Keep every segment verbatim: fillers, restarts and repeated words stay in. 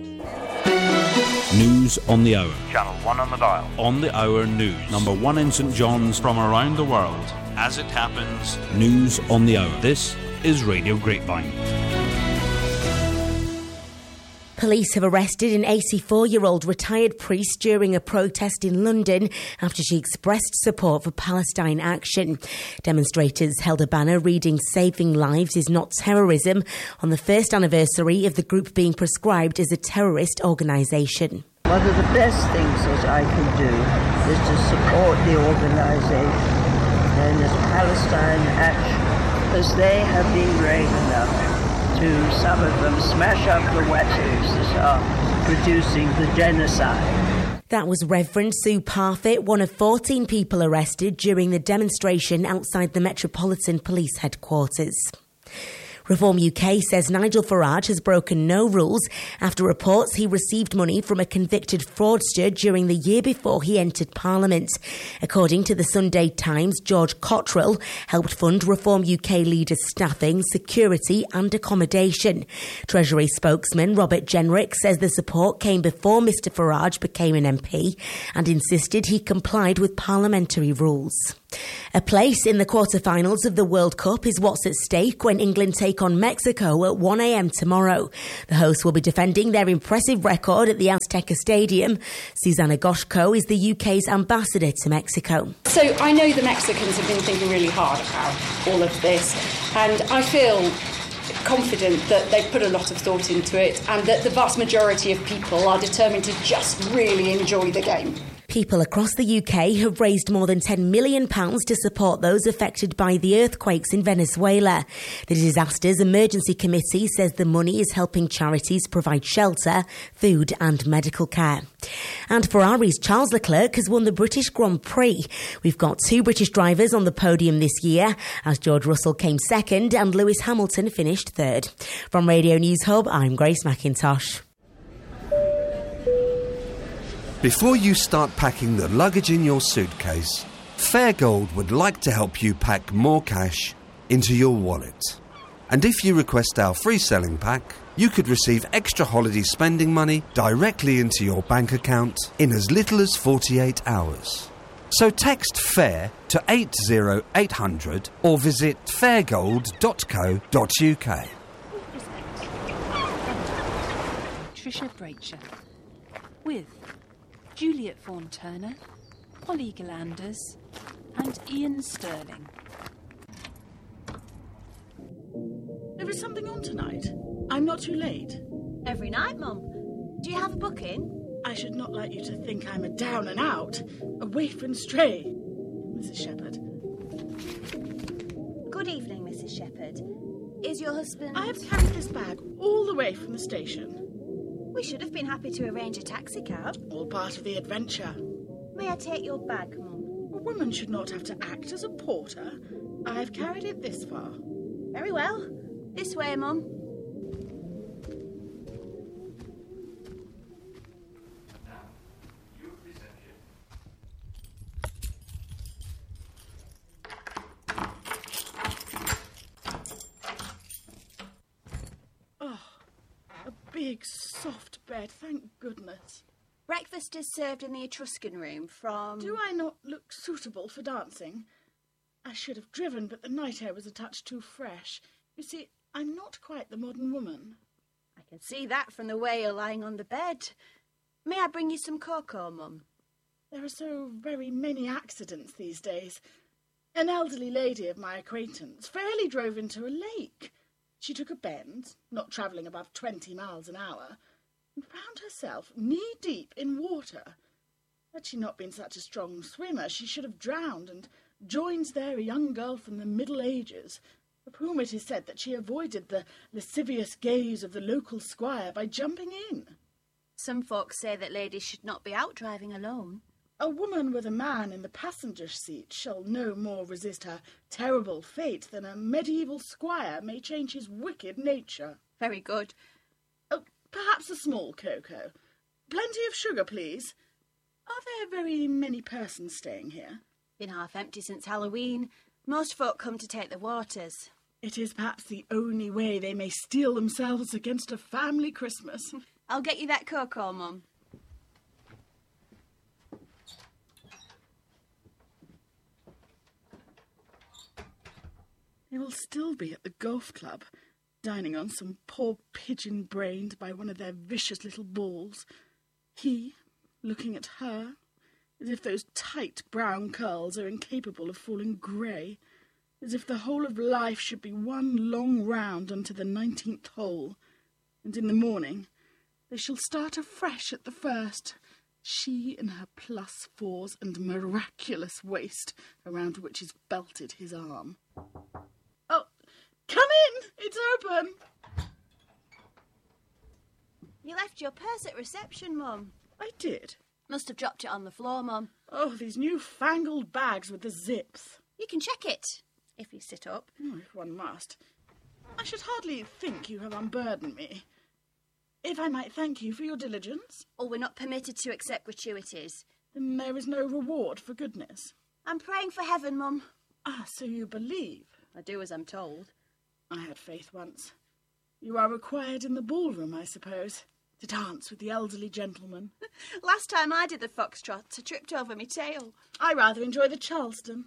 News on the hour. Channel one on the dial. On the hour news. Number one in St John's from around the world. As it happens, news on the hour. This is Radio Grapevine. Police have arrested an eighty-four-year-old retired priest during a protest in London after she expressed support for Palestine action. Demonstrators held a banner reading "Saving Lives is not terrorism" on the first anniversary of the group being prescribed as a terrorist organisation. One of the best things that I can do is to support the organisation known as Palestine Action, because they have been brave enough to, some of them, smash up the weapons that are producing the genocide. That was Reverend Sue Parfitt, one of fourteen people arrested during the demonstration outside the Metropolitan Police headquarters. Reform U K says Nigel Farage has broken no rules after reports he received money from a convicted fraudster during the year before he entered Parliament. According to the Sunday Times, George Cottrell helped fund Reform U K leaders' staffing, security and accommodation. Treasury spokesman Robert Jenrick says the support came before Mr Farage became an M P and insisted he complied with parliamentary rules. A place in the quarter-finals of the World Cup is what's at stake when England take on Mexico at one a.m. tomorrow. The hosts will be defending their impressive record at the Azteca Stadium. Susana Goshko is the U K's ambassador to Mexico. So I know the Mexicans have been thinking really hard about all of this, and I feel confident that they've put a lot of thought into it and that the vast majority of people are determined to just really enjoy the game. People across the U K have raised more than ten million pounds to support those affected by the earthquakes in Venezuela. The Disasters Emergency Committee says the money is helping charities provide shelter, food and medical care. And Ferrari's Charles Leclerc has won the British Grand Prix. We've got two British drivers on the podium this year, as George Russell came second and Lewis Hamilton finished third. From Radio News Hub, I'm Grace McIntosh. Before you start packing the luggage in your suitcase, Fairgold would like to help you pack more cash into your wallet. And if you request our free selling pack, you could receive extra holiday spending money directly into your bank account in as little as forty-eight hours. So text FAIR to eight zero eight hundred or visit fairgold dot co dot uk. Trisha Bracher with Juliet Vaughan-Turner, Holly Galanders and Ian Sterling. There is something on tonight. I'm not too late. Every night, Mum. Do you have a booking? I should not like you to think I'm a down and out, a waif and stray, Missus Shepherd. Good evening, Missus Shepherd. Is your husband... I have carried this bag all the way from the station. We should have been happy to arrange a taxi cab. All part of the adventure. May I take your bag, Mum? A woman should not have to act as a porter. I've carried it this far. Very well. This way, Mum. Big, soft bed, thank goodness. Breakfast is served in the Etruscan room from... Do I not look suitable for dancing? I should have driven, but the night air was a touch too fresh. You see, I'm not quite the modern woman. I can see that from the way you're lying on the bed. May I bring you some cocoa, Mum? There are so very many accidents these days. An elderly lady of my acquaintance fairly drove into a lake. She took a bend, not travelling above twenty miles an hour, and found herself knee-deep in water. Had she not been such a strong swimmer, she should have drowned and joined there a young girl from the Middle Ages, of whom it is said that she avoided the lascivious gaze of the local squire by jumping in. Some folks say that ladies should not be out driving alone. A woman with a man in the passenger seat shall no more resist her terrible fate than a medieval squire may change his wicked nature. Very good. Oh, perhaps a small cocoa. Plenty of sugar, please. Are there very many persons staying here? Been half empty since Halloween. Most folk come to take the waters. It is perhaps the only way they may steel themselves against a family Christmas. I'll get you that cocoa, Mum. He will still be at the golf club, dining on some poor pigeon brained by one of their vicious little bulls. He, looking at her, as if those tight brown curls are incapable of falling grey, as if the whole of life should be one long round unto the nineteenth hole, and in the morning they shall start afresh at the first, she in her plus fours and miraculous waist, around which is belted his arm. Oh, come in! It's open! You left your purse at reception, Mum. I did. Must have dropped it on the floor, Mum. Oh, these new-fangled bags with the zips. You can check it, if you sit up. Oh, if one must. I should hardly think you have unburdened me. If I might thank you for your diligence. Oh, we're not permitted to accept gratuities. Then there is no reward for goodness. I'm praying for heaven, Mum. Ah, so you believe? I do as I'm told. I had faith once. You are required in the ballroom, I suppose, to dance with the elderly gentleman. Last time I did the foxtrot, I tripped over my tail. I rather enjoy the Charleston.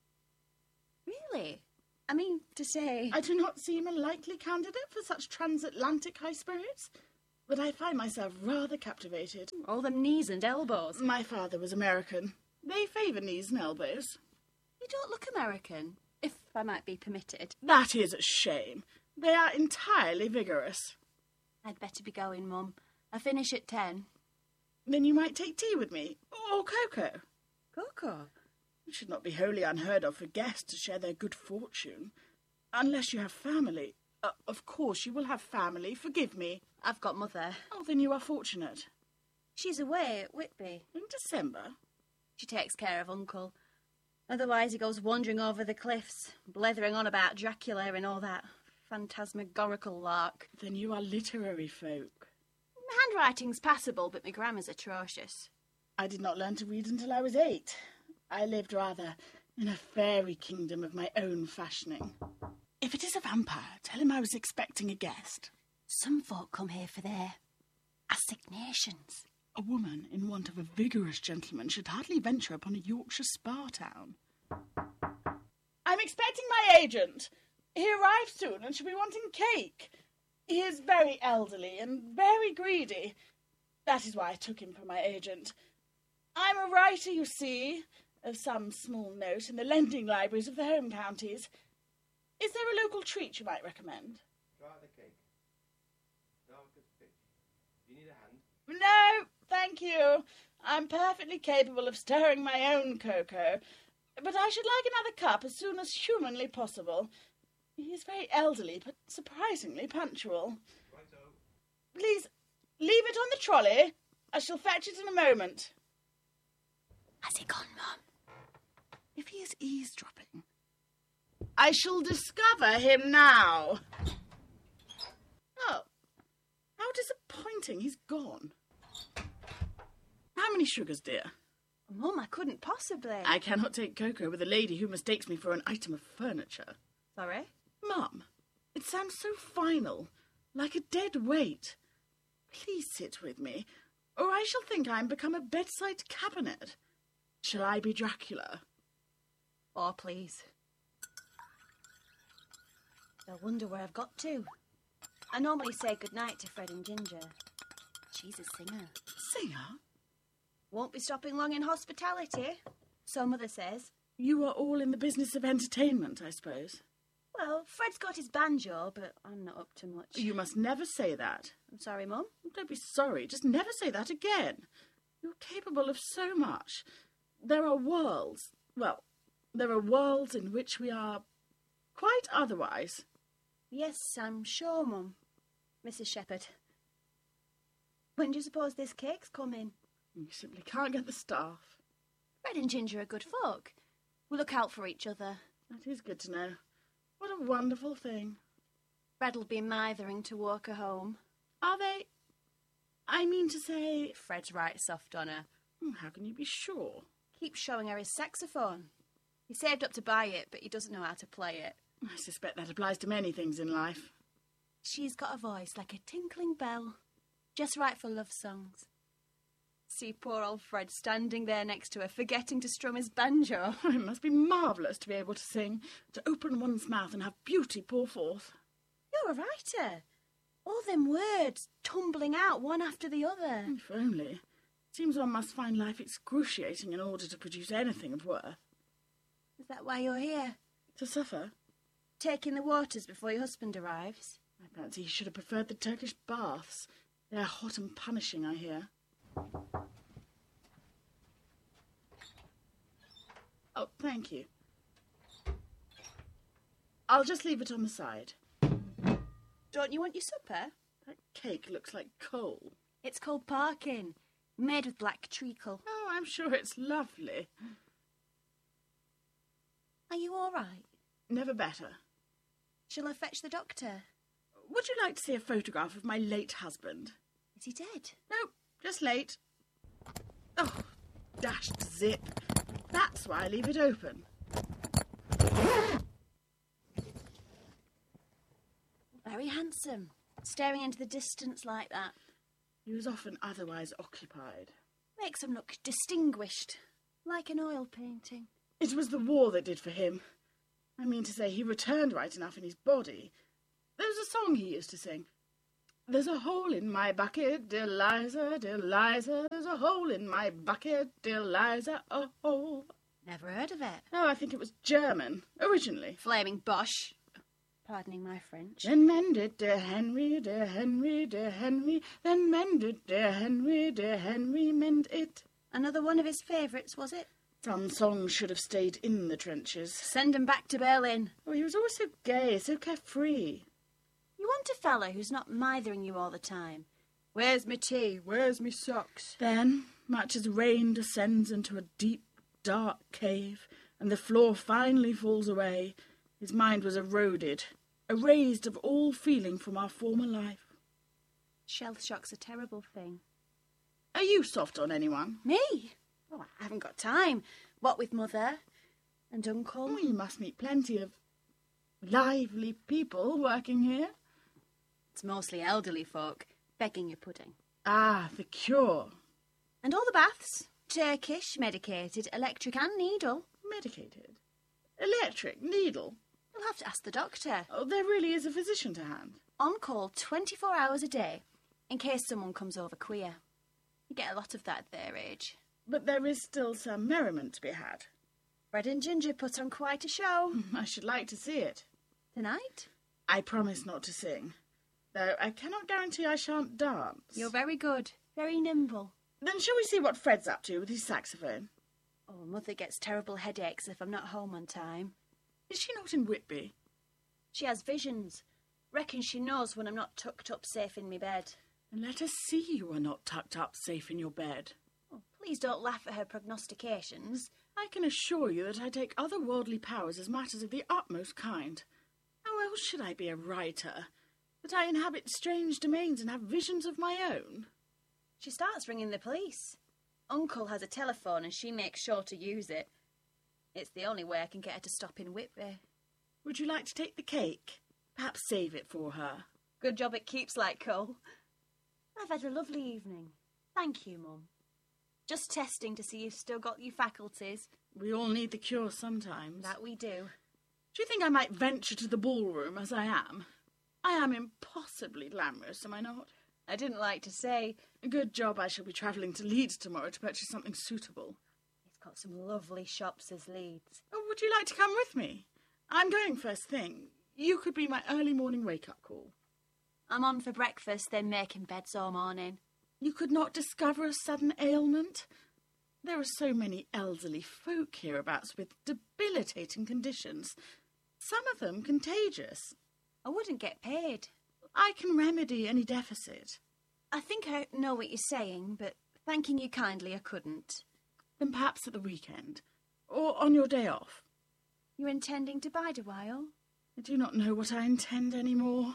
Really? I mean, to say... I do not seem a likely candidate for such transatlantic high spirits, but I find myself rather captivated. All them knees and elbows. My father was American. They favour knees and elbows. You don't look American, if I might be permitted. That is a shame. They are entirely vigorous. I'd better be going, Mum. I finish at ten. Then you might take tea with me, or cocoa. Cocoa? It should not be wholly unheard of for guests to share their good fortune. Unless you have family. Uh, of course you will have family, forgive me. I've got Mother. Oh, then you are fortunate. She's away at Whitby. In December? She takes care of Uncle. Otherwise he goes wandering over the cliffs, blethering on about Dracula and all that phantasmagorical lark. Then you are literary folk. My handwriting's passable, but my grammar's atrocious. I did not learn to read until I was eight. I lived rather in a fairy kingdom of my own fashioning. If it is a vampire, tell him I was expecting a guest. Some folk come here for their assignations. A woman in want of a vigorous gentleman should hardly venture upon a Yorkshire spa town. I'm expecting my agent. He arrives soon and shall be wanting cake. He is very elderly and very greedy. That is why I took him for my agent. I'm a writer, you see, of some small note in the lending libraries of the home counties. Is there a local treat you might recommend? Try the cake. Dark as pitch. Do you need a hand? No, thank you. I'm perfectly capable of stirring my own cocoa, but I should like another cup as soon as humanly possible. He is very elderly, but surprisingly punctual. Righto. Please, leave it on the trolley. I shall fetch it in a moment. Has he gone, Mum? If he is eavesdropping, I shall discover him now. Oh, how disappointing. He's gone. How many sugars, dear? Mum, I couldn't possibly. I cannot take cocoa with a lady who mistakes me for an item of furniture. Sorry? Mum, it sounds so final, like a dead weight. Please sit with me, or I shall think I am become a bedside cabinet. Shall I be Dracula? Oh, please. I wonder where I've got to. I normally say goodnight to Fred and Ginger. She's a singer. Singer? Won't be stopping long in hospitality, so Mother says. You are all in the business of entertainment, I suppose. Well, Fred's got his banjo, but I'm not up to much. You must never say that. I'm sorry, Mum. Don't be sorry. Just never say that again. You're capable of so much. There are worlds. Well, there are worlds in which we are quite otherwise. Yes, I'm sure, Mum. Missus Shepherd. When do you suppose this cake's coming? You simply can't get the staff. Fred and Ginger are good folk. We look out for each other. That is good to know. What a wonderful thing. Fred'll be mithering to walk her home. Are they? I mean to say... Fred's right soft on her. How can you be sure? Keeps showing her his saxophone. He saved up to buy it, but he doesn't know how to play it. I suspect that applies to many things in life. She's got a voice like a tinkling bell. Just right for love songs. See poor old Fred standing there next to her, forgetting to strum his banjo. Oh, it must be marvellous to be able to sing, to open one's mouth and have beauty pour forth. You're a writer. All them words tumbling out one after the other. If only. Seems one must find life excruciating in order to produce anything of worth. Is that why you're here? To suffer? Taking the waters before your husband arrives? I fancy he should have preferred the Turkish baths. They're hot and punishing, I hear. Oh, thank you. I'll just leave it on the side. Don't you want your supper? That cake looks like coal. It's called parkin, made with black treacle. Oh, I'm sure it's lovely. Are you all right? Never better. Shall I fetch the doctor? Would you like to see a photograph of my late husband? Is he dead? No, just late. Oh, dashed zip. That's why I leave it open. Very handsome, staring into the distance like that. He was often otherwise occupied. Makes him look distinguished, like an oil painting. It was the war that did for him. I mean to say, he returned right enough in his body. There was a song he used to sing. There's a hole in my bucket, dear Liza, dear Liza. There's a hole in my bucket, dear Liza, a hole. Never heard of it. Oh, I think it was German, originally. Flaming bosh. Pardoning my French. Then mend it, dear Henry, dear Henry, dear Henry. Then mend it, dear Henry, dear Henry, mend it. Another one of his favourites, was it? Some songs should have stayed in the trenches. Send him back to Berlin. Oh, he was always so gay, so carefree. You want a fellow who's not mithering you all the time. Where's me tea? Where's me socks? Then, much as rain descends into a deep, dark cave, and the floor finally falls away, his mind was eroded, erased of all feeling from our former life. Shell shock's a terrible thing. Are you soft on anyone? Me? Oh, I haven't got time. What with Mother and Uncle? Oh, you must meet plenty of lively people working here. It's mostly elderly folk, begging your pudding. Ah, the cure. And all the baths. Turkish, medicated, electric and needle. Medicated? Electric? Needle? You'll have to ask the doctor. Oh, there really is a physician to hand. On call twenty-four hours a day, in case someone comes over queer. You get a lot of that at their age. But there is still some merriment to be had. Bread and Ginger put on quite a show. I should like to see it. Tonight? I promise not to sing. Though I cannot guarantee I shan't dance. You're very good, very nimble. Then shall we see what Fred's up to with his saxophone? Oh, Mother gets terrible headaches if I'm not home on time. Is she not in Whitby? She has visions. Reckons she knows when I'm not tucked up safe in my bed. And let us see you are not tucked up safe in your bed. Oh, please don't laugh at her prognostications. I can assure you that I take otherworldly powers as matters of the utmost kind. How else should I be a writer? That I inhabit strange domains and have visions of my own? She starts ringing the police. Uncle has a telephone and she makes sure to use it. It's the only way I can get her to stop in Whitby. Would you like to take the cake? Perhaps save it for her. Good job it keeps like coal. I've had a lovely evening. Thank you, Mum. Just testing to see you've still got your faculties. We all need the cure sometimes. That we do. Do you think I might venture to the ballroom as I am? I am impossibly glamorous, am I not? I didn't like to say. A good job I shall be travelling to Leeds tomorrow to purchase something suitable. It's got some lovely shops as Leeds. Oh, would you like to come with me? I'm going first thing. You could be my early morning wake-up call. I'm on for breakfast, then making beds all morning. You could not discover a sudden ailment? There are so many elderly folk hereabouts with debilitating conditions. Some of them contagious. I wouldn't get paid. I can remedy any deficit. I think I know what you're saying, but thanking you kindly I couldn't. Then perhaps at the weekend. Or on your day off. You're intending to bide a while? I do not know what I intend any more.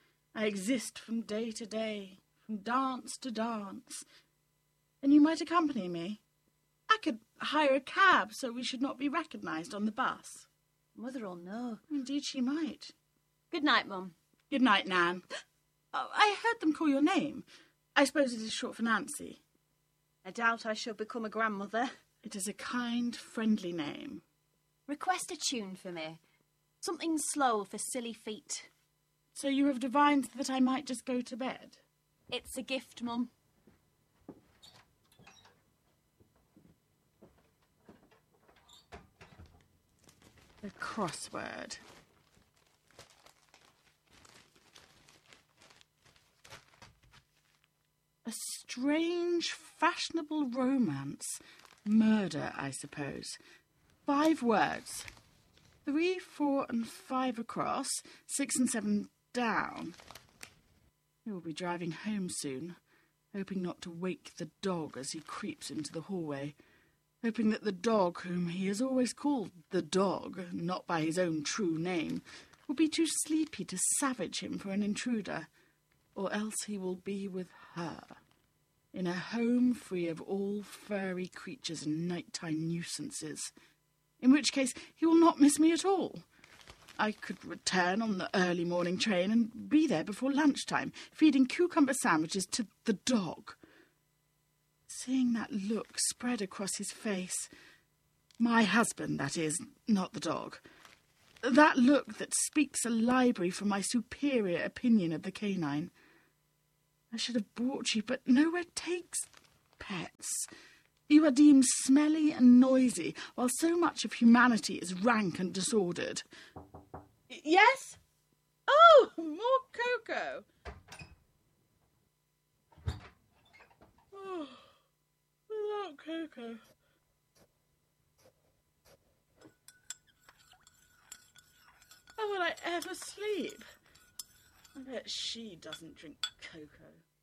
I exist from day to day, from dance to dance. And you might accompany me. I could hire a cab so we should not be recognised on the bus. Mother'll know. Indeed she might. Good night, Mum. Good night, Nan. Oh, I heard them call your name. I suppose it is short for Nancy. I doubt I shall become a grandmother. It is a kind, friendly name. Request a tune for me. Something slow for silly feet. So you have divined that I might just go to bed? It's a gift, Mum. The crossword. A strange, fashionable romance. Murder, I suppose. Five words. Three, four, and five across. Six and seven down. He will be driving home soon, hoping not to wake the dog as he creeps into the hallway. Hoping that the dog, whom he has always called the dog, not by his own true name, will be too sleepy to savage him for an intruder. Or else he will be with her, in a home free of all furry creatures and nighttime nuisances, in which case he will not miss me at all. I could return on the early morning train and be there before lunchtime, feeding cucumber sandwiches to the dog. Seeing that look spread across his face, my husband, that is, not the dog, that look that speaks a library for my superior opinion of the canine. I should have brought you, but nowhere takes pets. You are deemed smelly and noisy, while so much of humanity is rank and disordered. Y- yes? Oh, more cocoa. Oh, without cocoa. How will I ever sleep? I bet she doesn't drink cocoa.